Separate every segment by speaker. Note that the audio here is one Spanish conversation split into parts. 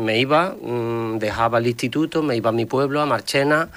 Speaker 1: me iba, dejaba el instituto, me iba a mi pueblo, a Marchena,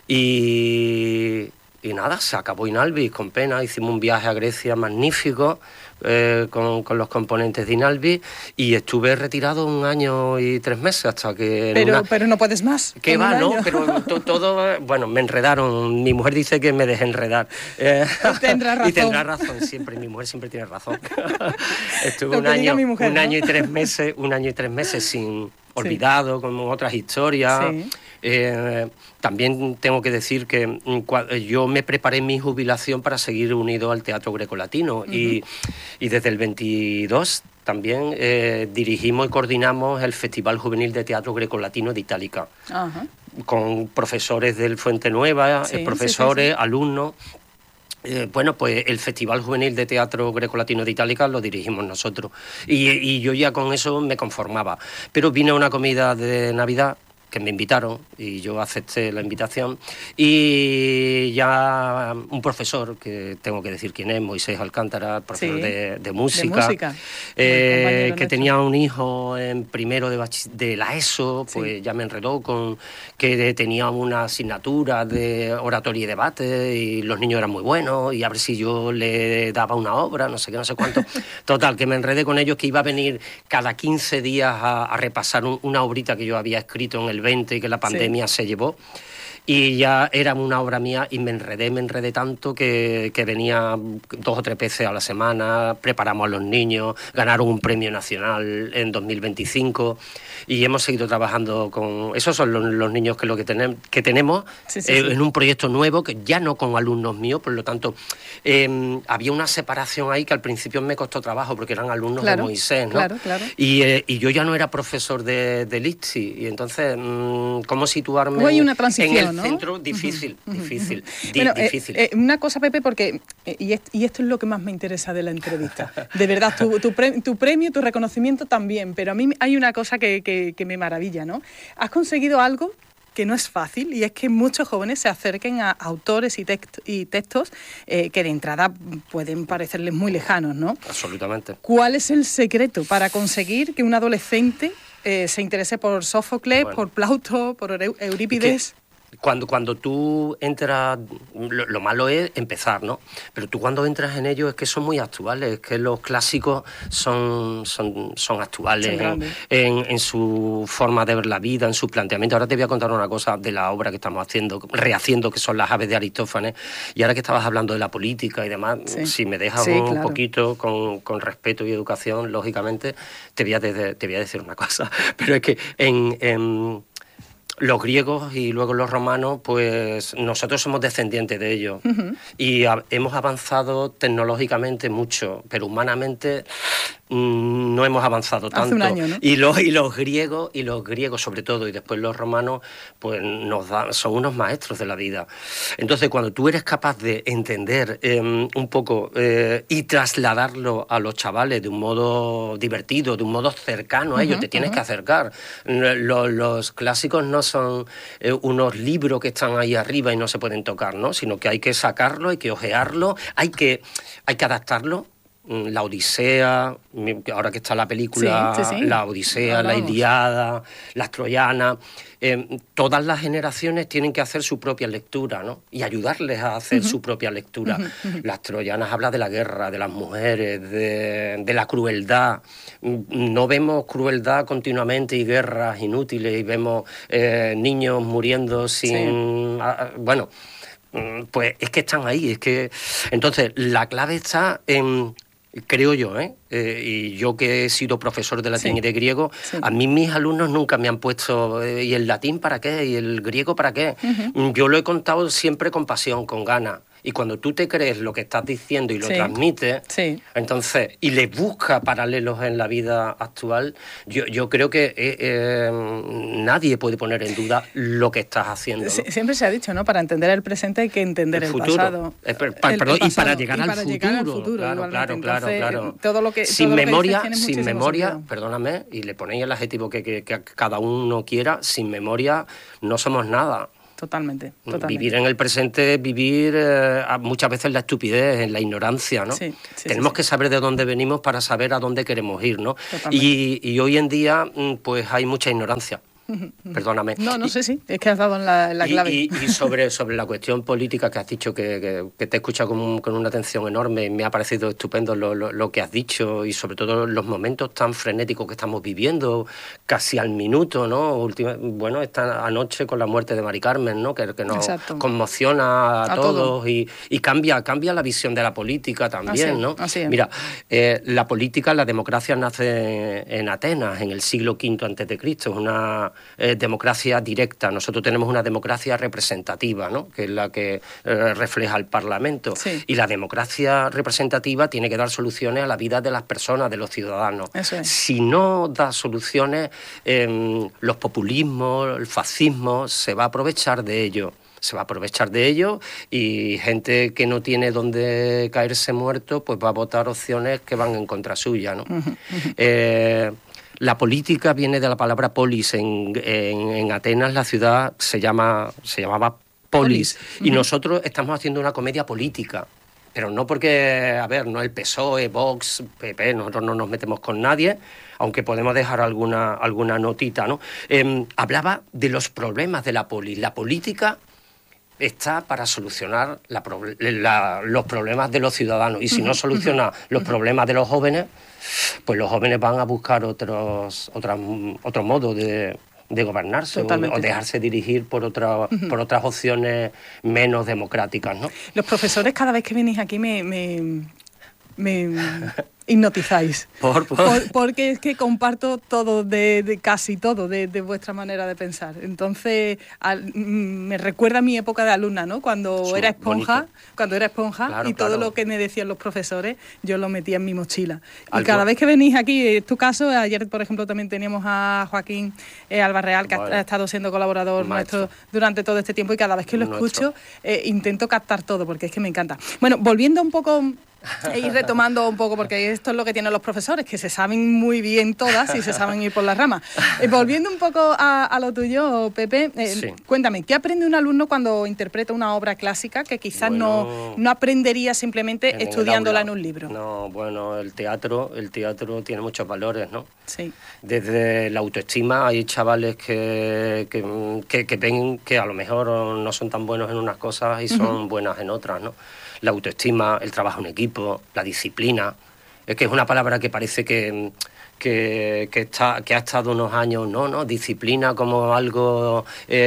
Speaker 1: y nada, se acabó Inalvis con pena. Hicimos un viaje a Grecia magnífico, con los componentes de Inalvis, y estuve retirado 1 año y 3 meses hasta que...
Speaker 2: Pero no puedes más.
Speaker 1: ¿Qué va, no? Pero todo... Bueno, me enredaron. Mi mujer dice que me dejé enredar.
Speaker 2: Tendrá razón.
Speaker 1: Y tendrá razón siempre. Mi mujer siempre tiene razón. Estuve
Speaker 2: un año, mujer,
Speaker 1: un año y 3 meses sin... olvidado, con otras historias.
Speaker 2: Sí.
Speaker 1: También tengo que decir que yo me preparé mi jubilación para seguir unido al Teatro Grecolatino, y desde el 22 también dirigimos y coordinamos el Festival Juvenil de Teatro Grecolatino de Itálica, con profesores del Fuente Nueva, profesores, alumnos. Bueno, pues el Festival Juvenil de Teatro Grecolatino de Itálica lo dirigimos nosotros, y yo ya con eso me conformaba. Pero vine a una comida de Navidad que me invitaron y yo acepté la invitación, y ya un profesor, que tengo que decir quién es, Moisés Alcántara, profesor de música, que tenía un hijo en primero de la ESO, pues ya me enredó con que tenía una asignatura de oratoria y debate, y los niños eran muy buenos, y a ver si yo le daba una obra, no sé qué, no sé cuánto. Total, que me enredé con ellos, que iba a venir cada 15 días a repasar una obrita que yo había escrito en el 20 y que la pandemia se llevó, y ya era una obra mía, y me enredé tanto que venía 2 o 3 veces a la semana, preparamos a los niños, ganaron un premio nacional en 2025, y hemos seguido trabajando con... Esos son los niños que tenemos en un proyecto nuevo, que ya no con alumnos míos, por lo tanto, había una separación ahí que al principio me costó trabajo, porque eran alumnos de Moisés, ¿no?
Speaker 2: Claro.
Speaker 1: Y yo ya no era profesor de ITSI, y entonces, ¿cómo situarme
Speaker 2: hay una transición,
Speaker 1: en el centro? Difícil.
Speaker 2: Una cosa, Pepe, porque y esto es lo que más me interesa de la entrevista. De verdad, tu premio, tu reconocimiento también, pero a mí hay una cosa que me maravilla, ¿no? Has conseguido algo que no es fácil, y es que muchos jóvenes se acerquen a autores y textos que de entrada pueden parecerles muy lejanos, ¿no?
Speaker 1: Absolutamente.
Speaker 2: ¿Cuál es el secreto para conseguir que un adolescente se interese por Sófocles, por Plauto, por Eurípides?
Speaker 1: Cuando tú entras, lo malo es empezar, ¿no? Pero tú cuando entras en ellos es que son muy actuales, es que los clásicos son actuales en su forma de ver la vida, en su planteamiento. Ahora te voy a contar una cosa de la obra que estamos rehaciendo, que son las Aves de Aristófanes, y ahora que estabas hablando de la política y demás, si me dejas un poquito con respeto y educación, lógicamente, te voy a decir una cosa, pero es que en los griegos y luego los romanos, pues nosotros somos descendientes de ellos, y hemos avanzado tecnológicamente mucho, pero humanamente no hemos avanzado tanto.
Speaker 2: Hace un año, ¿no?
Speaker 1: Y los griegos sobre todo, y después los romanos, pues son unos maestros de la vida. Entonces, cuando tú eres capaz de entender un poco y trasladarlo a los chavales de un modo divertido, de un modo cercano a ellos, te tienes que acercar. Los clásicos no son unos libros que están ahí arriba y no se pueden tocar, ¿no? Sino que hay que sacarlo, hay que ojearlo, hay que adaptarlo. La Odisea, ahora que está la película, la Odisea, la Ilíada, las Troyanas, todas las generaciones tienen que hacer su propia lectura, ¿no? Y ayudarles a hacer su propia lectura. Las Troyanas habla de la guerra, de las mujeres, de la crueldad. No vemos crueldad continuamente y guerras inútiles, y vemos niños muriendo sin... Bueno, pues es que están ahí, es que... Entonces, la clave está en... Creo yo, y yo que he sido profesor de latín y de griego, a mí mis alumnos nunca me han puesto ¿y el latín para qué? ¿Y el griego para qué? Yo lo he contado siempre con pasión, con ganas. Y cuando tú te crees lo que estás diciendo y lo transmites, entonces, y le buscas paralelos en la vida actual, yo creo que nadie puede poner en duda lo que estás haciendo, ¿no?
Speaker 2: Siempre se ha dicho, ¿no? Para entender el presente hay que entender el
Speaker 1: futuro.
Speaker 2: Pasado.
Speaker 1: Y para llegar al futuro. Claro.
Speaker 2: Todo lo que
Speaker 1: sin memoria, perdóname, y le ponéis el adjetivo que cada uno quiera, sin memoria no somos nada.
Speaker 2: Totalmente.
Speaker 1: Vivir en el presente es vivir muchas veces en la estupidez, en la ignorancia, ¿no? Tenemos que saber de dónde venimos para saber a dónde queremos ir, ¿no? Y hoy en día pues hay mucha ignorancia. Perdóname.
Speaker 2: No sé, sí, es que has dado en la clave.
Speaker 1: Y sobre la cuestión política que has dicho, que te he escuchado con una atención enorme, me ha parecido estupendo lo que has dicho, y sobre todo los momentos tan frenéticos que estamos viviendo, casi al minuto, ¿no? Bueno, esta anoche con la muerte de Mari Carmen, ¿no? Que nos conmociona a todos y cambia la visión de la política también, ¿no?
Speaker 2: Así es.
Speaker 1: Mira, la política, la democracia nace en Atenas, en el siglo V a.C., es una democracia directa. Nosotros tenemos una democracia representativa, ¿no? Que es la que refleja el Parlamento. Y la democracia representativa tiene que dar soluciones a la vida de las personas, de los ciudadanos. Si no da soluciones, los populismos, el fascismo, se va a aprovechar de ello. Y gente que no tiene dónde caerse muerto, pues va a votar opciones que van en contra suya, ¿no? La política viene de la palabra polis. En Atenas la ciudad se llamaba polis. Y nosotros estamos haciendo una comedia política. Pero no porque, no el PSOE, Vox, PP, nosotros no nos metemos con nadie, aunque podemos dejar alguna notita, ¿no? Hablaba de los problemas de la polis. La política está para solucionar los problemas de los ciudadanos. Y si no soluciona los problemas de los jóvenes, pues los jóvenes van a buscar otro modo de gobernarse o dejarse dirigir por otras opciones menos democráticas, ¿no?
Speaker 2: Los profesores, cada vez que venís aquí me hipnotizáis. Porque es que comparto todo, casi todo, de vuestra manera de pensar. Entonces, me recuerda a mi época de alumna, ¿no? Cuando era esponja, claro, y todo lo que me decían los profesores, yo lo metía en mi mochila. Y cada vez que venís aquí, es tu caso, ayer, por ejemplo, también teníamos a Joaquín Albarreal, que ha estado siendo colaborador nuestro durante todo este tiempo, y cada vez que lo escucho, intento captar todo, porque es que me encanta. Bueno, volviendo un poco... ir retomando un poco, porque esto es lo que tienen los profesores, que se saben muy bien todas y se saben ir por las ramas. Volviendo un poco a lo tuyo, Pepe, cuéntame, ¿qué aprende un alumno cuando interpreta una obra clásica que quizás no aprendería simplemente estudiándola en un libro?
Speaker 1: No, bueno, el teatro tiene muchos valores, ¿no?
Speaker 2: Sí.
Speaker 1: Desde la autoestima, hay chavales que ven que a lo mejor no son tan buenos en unas cosas y son buenas en otras, ¿no? La autoestima, el trabajo en equipo, la disciplina. Es que es una palabra que parece que ha estado unos años, no, disciplina como algo...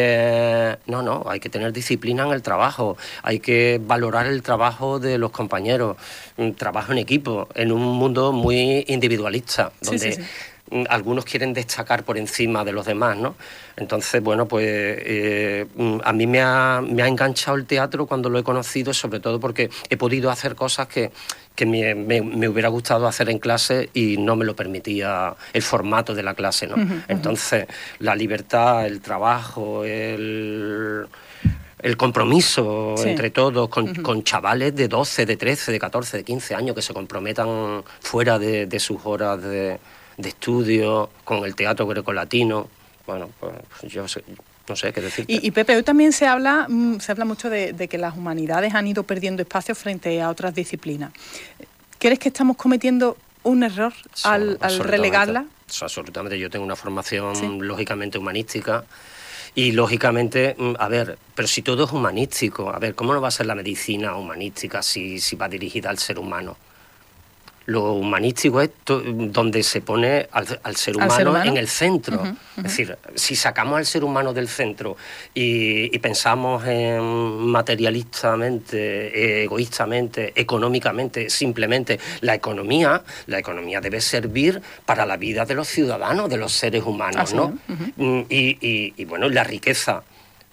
Speaker 1: No, hay que tener disciplina en el trabajo, hay que valorar el trabajo de los compañeros, trabajo en equipo, en un mundo muy individualista, donde... algunos quieren destacar por encima de los demás, ¿no? Entonces, bueno, pues a mí me ha enganchado el teatro cuando lo he conocido, sobre todo porque he podido hacer cosas que me hubiera gustado hacer en clase y no me lo permitía el formato de la clase, ¿no? Entonces, la libertad, el trabajo, el compromiso entre todos, con chavales de 12, de 13, de 14, de 15 años que se comprometan fuera de sus horas de estudio, con el teatro grecolatino. Bueno, pues yo no sé qué decirte.
Speaker 2: Y Pepe, hoy también se habla mucho de que las humanidades han ido perdiendo espacio frente a otras disciplinas. ¿Crees que estamos cometiendo un error al relegarla?
Speaker 1: Absolutamente. Yo tengo una formación lógicamente humanística y lógicamente, pero si todo es humanístico, ¿cómo no va a ser la medicina humanística si va dirigida al ser humano? Lo humanístico es donde se pone al ser humano en el centro. Es decir, si sacamos al ser humano del centro y pensamos materialistamente, egoístamente, económicamente, simplemente la enomía debe servir para la vida de los ciudadanos, de los seres humanos, ¿no? Y bueno, la riqueza...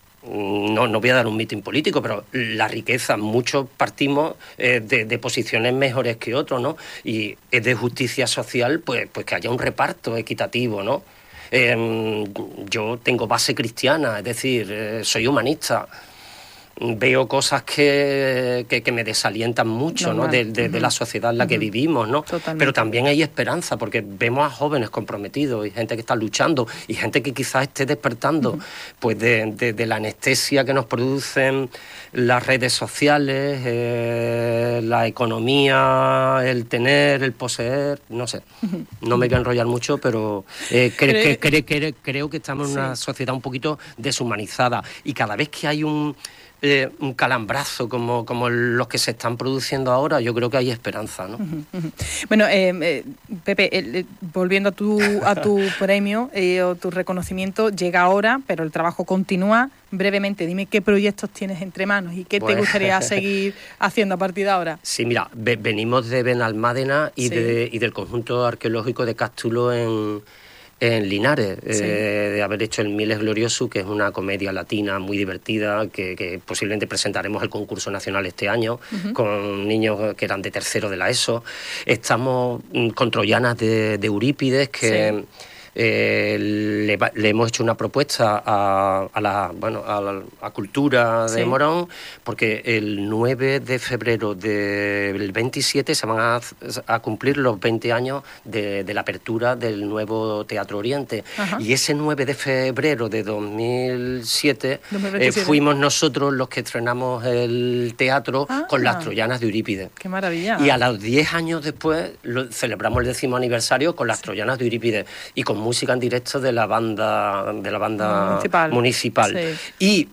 Speaker 1: No voy a dar un mitin político, pero la riqueza, muchos partimos de posiciones mejores que otros, ¿no? Y es de justicia social, pues que haya un reparto equitativo, ¿no? Yo tengo base cristiana, es decir, soy humanista. veo cosas que me desalientan mucho, ¿no? De la sociedad en la que vivimos, ¿no?
Speaker 2: Totalmente.
Speaker 1: Pero también hay esperanza, porque vemos a jóvenes comprometidos y gente que está luchando y gente que quizás esté despertando pues de la anestesia que nos producen las redes sociales, la economía, el tener, el poseer, no sé. No me voy a enrollar mucho, pero creo que estamos en una sociedad un poquito deshumanizada, y cada vez que hay un calambrazo como los que se están produciendo ahora, yo creo que hay esperanza, ¿no?
Speaker 2: Bueno, Pepe, volviendo a tu premio o tu reconocimiento, llega ahora, pero el trabajo continúa. Brevemente, dime qué proyectos tienes entre manos y qué te gustaría seguir haciendo a partir de ahora.
Speaker 1: Sí, mira, venimos de Benalmádena y del conjunto arqueológico de Cástulo en Linares, de haber hecho el Miles Gloriosus, que es una comedia latina muy divertida, que posiblemente presentaremos al concurso nacional este año, con niños que eran de tercero de la ESO. Estamos con Troyanas de Eurípides, que le hemos hecho una propuesta a la cultura de Morón, porque el 9 de febrero del 27 se van a cumplir los 20 años de la apertura del nuevo Teatro Oriente. Y ese 9 de febrero de 2007 fuimos nosotros los que estrenamos el teatro con las Troyanas de Eurípides.
Speaker 2: ¡Qué maravilla!
Speaker 1: Y a los 10 años después celebramos el 10º aniversario con las Troyanas de Eurípides y con música en directo de la banda municipal. Y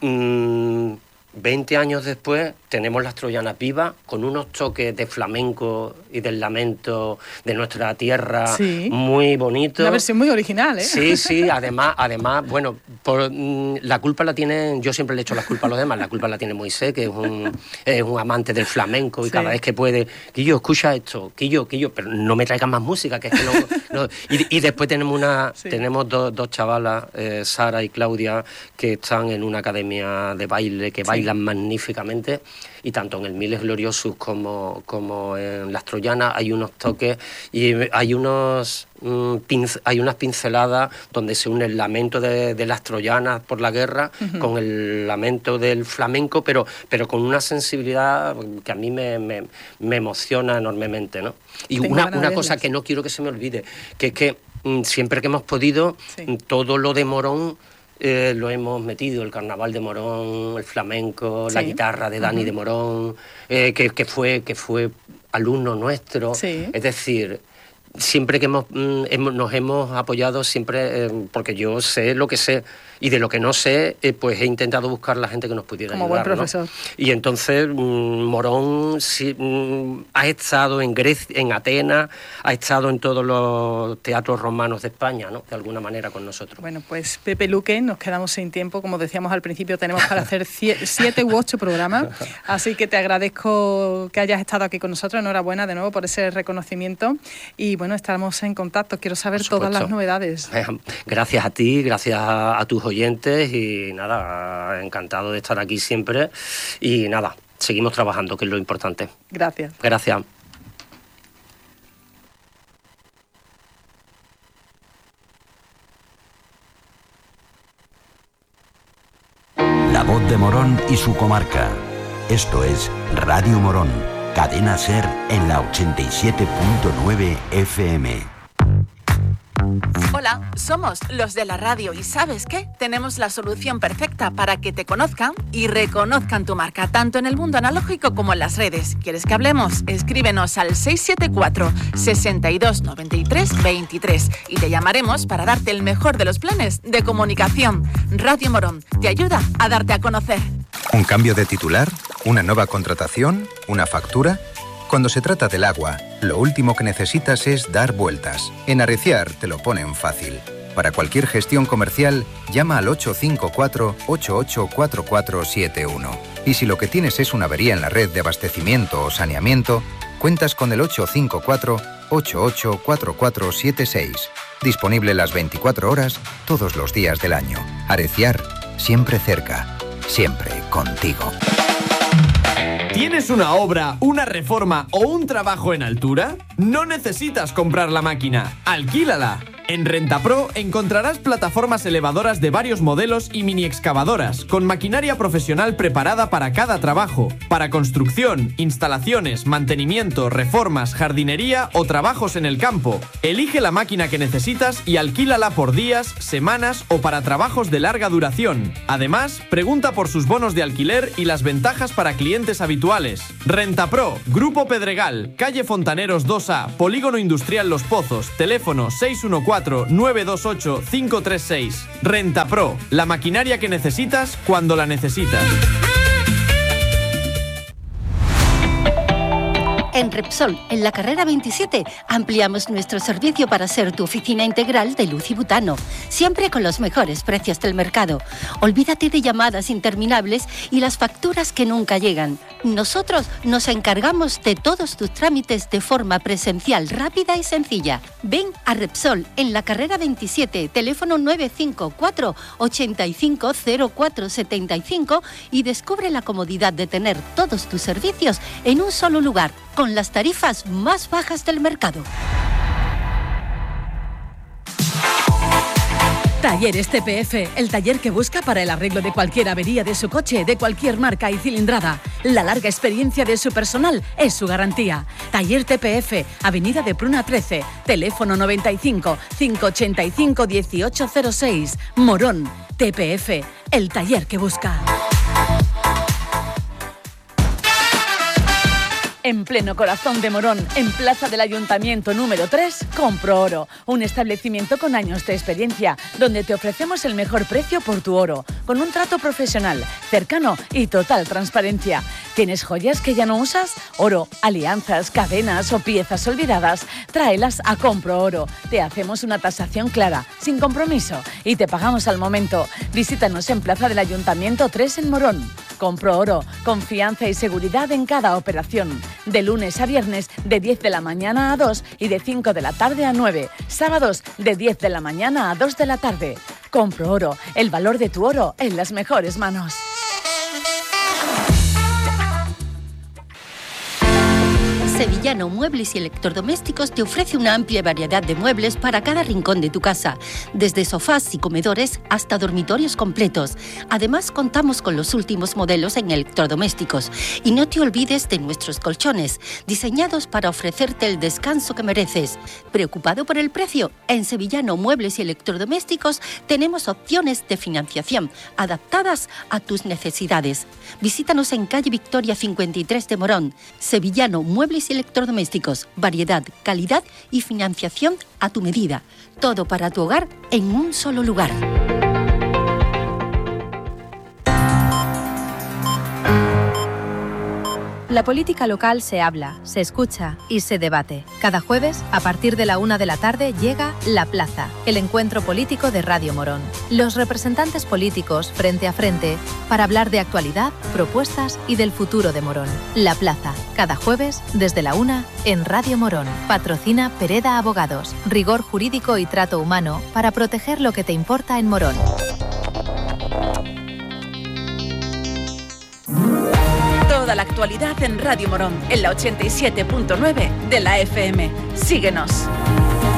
Speaker 1: 20 años después tenemos las Troyanas vivas, con unos toques de flamenco y del lamento de nuestra tierra muy bonito.
Speaker 2: Una versión muy original, ¿eh?
Speaker 1: Sí, además, bueno, la culpa la tienen, yo siempre le echo la culpa a los demás, la culpa la tiene Moisés, que es un amante del flamenco, y cada vez que puede, Quillo, escucha esto, Quillo, pero no me traigan más música, que es que no. Y después tenemos dos chavalas, Sara y Claudia, que están en una academia de baile, que bailan magníficamente, y tanto en el Miles Gloriosus como en las Troyanas hay unos toques y hay unas pinceladas donde se une el lamento de las Troyanas por la guerra con el lamento del flamenco, pero con una sensibilidad que a mí me emociona enormemente, ¿no? Y una cosa que no quiero que se me olvide, que es que siempre que hemos podido, todo lo de Morón lo hemos metido, el carnaval de Morón, el flamenco, la guitarra de Dani de Morón, que fue alumno nuestro. Es decir, siempre que nos hemos apoyado, siempre porque yo sé lo que sé, y de lo que no sé, pues he intentado buscar la gente que nos pudiera ayudar.
Speaker 2: Como buen profesor.
Speaker 1: ¿No? Y entonces Morón ha estado en Grecia, en Atenas, ha estado en todos los teatros romanos de España, ¿no? De alguna manera con nosotros.
Speaker 2: Bueno, pues Pepe Luque, nos quedamos sin tiempo, como decíamos al principio, tenemos para hacer 7 u 8 programas, así que te agradezco que hayas estado aquí con nosotros, enhorabuena de nuevo por ese reconocimiento, y bueno, estamos en contacto, quiero saber todas las novedades.
Speaker 1: Gracias a ti, gracias a tus oyentes, y nada, encantado de estar aquí siempre, y nada, seguimos trabajando, que es lo importante.
Speaker 2: Gracias.
Speaker 1: Gracias.
Speaker 3: La voz de Morón y su comarca. Esto es Radio Morón, Cadena SER en la 87.9 FM.
Speaker 4: Hola, somos los de la radio, y ¿sabes qué? Tenemos la solución perfecta para que te conozcan y reconozcan tu marca, tanto en el mundo analógico como en las redes. ¿Quieres que hablemos? Escríbenos al 674 62 93 23 y te llamaremos para darte el mejor de los planes de comunicación. Radio Morón te ayuda a darte a conocer.
Speaker 5: ¿Un cambio de titular? ¿Una nueva contratación? ¿Una factura? Cuando se trata del agua, lo último que necesitas es dar vueltas. En Areciar te lo ponen fácil. Para cualquier gestión comercial, llama al 854-884471. Y si lo que tienes es una avería en la red de abastecimiento o saneamiento, cuentas con el 854-884476. Disponible las 24 horas, todos los días del año. Areciar, siempre cerca, siempre contigo.
Speaker 6: ¿Tienes una obra, una reforma o un trabajo en altura? No necesitas comprar la máquina, alquílala. En Rentapro encontrarás plataformas elevadoras de varios modelos y mini excavadoras, con maquinaria profesional preparada para cada trabajo, para construcción, instalaciones, mantenimiento, reformas, jardinería o trabajos en el campo. Elige la máquina que necesitas y alquílala por días, semanas o para trabajos de larga duración. Además, pregunta por sus bonos de alquiler y las ventajas para clientes habituales. Rentapro, Grupo Pedregal, calle Fontaneros 2A, Polígono Industrial Los Pozos, teléfono 614-928-536. Rentapro, la maquinaria que necesitas cuando la necesitas.
Speaker 7: En Repsol, en la carrera 27, ampliamos nuestro servicio para ser tu oficina integral de luz y butano, siempre con los mejores precios del mercado. Olvídate de llamadas interminables y las facturas que nunca llegan. Nosotros nos encargamos de todos tus trámites de forma presencial, rápida y sencilla. Ven a Repsol, en la carrera 27, teléfono 954 850475 y descubre la comodidad de tener todos tus servicios en un solo lugar, con las tarifas más bajas del mercado.
Speaker 8: Talleres TPF, el taller que busca para el arreglo de cualquier avería de su coche, de cualquier marca y cilindrada. La larga experiencia de su personal es su garantía. Taller TPF, Avenida de Pruna 13, teléfono 95 585 1806. Morón, TPF, el taller que busca. En pleno corazón de Morón, en Plaza del Ayuntamiento número 3, Compro Oro, un establecimiento con años de experiencia, donde te ofrecemos el mejor precio por tu oro, con un trato profesional, cercano y total transparencia. ¿Tienes joyas que ya no usas? Oro, alianzas, cadenas o piezas olvidadas, tráelas a Compro Oro. Te hacemos una tasación clara, sin compromiso, y te pagamos al momento. Visítanos en Plaza del Ayuntamiento 3 en Morón. Compro Oro, confianza y seguridad en cada operación. De lunes a viernes, de 10 de la mañana a 2 y de 5 de la tarde a 9. Sábados, de 10 de la mañana a 2 de la tarde. Compro Oro, el valor de tu oro en las mejores manos.
Speaker 7: Sevillano Muebles y Electrodomésticos te ofrece una amplia variedad de muebles para cada rincón de tu casa, desde sofás y comedores hasta dormitorios completos. Además, contamos con los últimos modelos en electrodomésticos. Y no te olvides de nuestros colchones, diseñados para ofrecerte el descanso que mereces. ¿Preocupado por el precio? En Sevillano Muebles y Electrodomésticos tenemos opciones de financiación adaptadas a tus necesidades. Visítanos en calle Victoria 53 de Morón. Sevillano Muebles y Electrodomésticos, variedad, calidad y financiación a tu medida. Todo para tu hogar en un solo lugar.
Speaker 9: La política local se habla, se escucha y se debate. Cada jueves, a partir de la 1 de la tarde, llega La Plaza, el encuentro político de Radio Morón. Los representantes políticos frente a frente para hablar de actualidad, propuestas y del futuro de Morón. La Plaza, cada jueves desde la 1 en Radio Morón. Patrocina Pereda Abogados. Rigor jurídico y trato humano para proteger lo que te importa en Morón.
Speaker 4: Toda la actualidad en Radio Morón, en la 87.9 de la FM. Síguenos.